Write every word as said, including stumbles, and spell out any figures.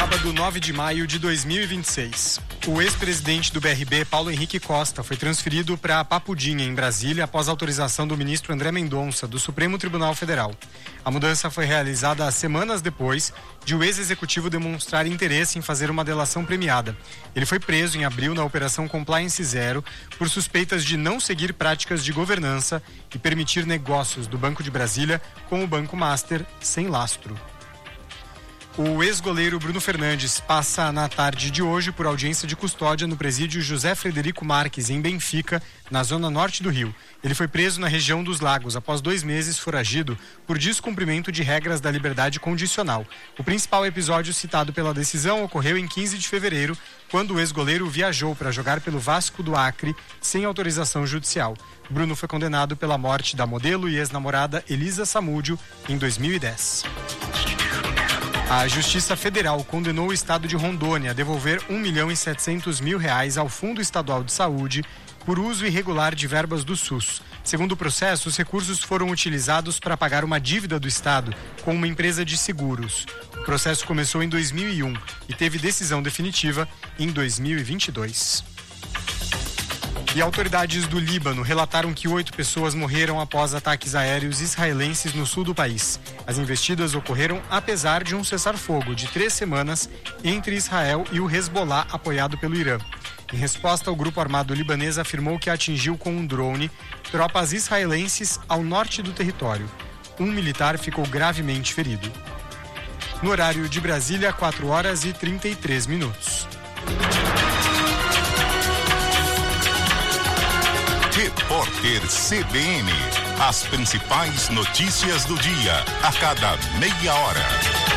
Sábado, nove de maio de dois mil e vinte e seis. O ex-presidente do B R B, Paulo Henrique Costa, foi transferido para Papudinha, em Brasília, após autorização do ministro André Mendonça, do Supremo Tribunal Federal. A mudança foi realizada semanas depois de o ex-executivo demonstrar interesse em fazer uma delação premiada. Ele foi preso em abril na Operação Compliance Zero por suspeitas de não seguir práticas de governança e permitir negócios do Banco de Brasília com o Banco Master sem lastro. O ex-goleiro Bruno Fernandes passa na tarde de hoje por audiência de custódia no presídio José Frederico Marques, em Benfica, na zona norte do Rio. Ele foi preso na região dos Lagos após dois meses foragido por descumprimento de regras da liberdade condicional. O principal episódio citado pela decisão ocorreu em quinze de fevereiro, quando o ex-goleiro viajou para jogar pelo Vasco do Acre sem autorização judicial. Bruno foi condenado pela morte da modelo e ex-namorada Elisa Samúdio em dois mil e dez. A Justiça Federal condenou o estado de Rondônia a devolver um milhão e setecentos mil reais ao Fundo Estadual de Saúde por uso irregular de verbas do SUS. Segundo o processo, os recursos foram utilizados para pagar uma dívida do estado com uma empresa de seguros. O processo começou em dois mil e um e teve decisão definitiva em dois mil e vinte e dois. E autoridades do Líbano relataram que oito pessoas morreram após ataques aéreos israelenses no sul do país. As investidas ocorreram apesar de um cessar-fogo de três semanas entre Israel e o Hezbollah, apoiado pelo Irã. Em resposta, o grupo armado libanês afirmou que atingiu com um drone tropas israelenses ao norte do território. Um militar ficou gravemente ferido. No horário de Brasília, quatro horas e trinta e três minutos. Repórter C B N. As principais notícias do dia, a cada meia hora.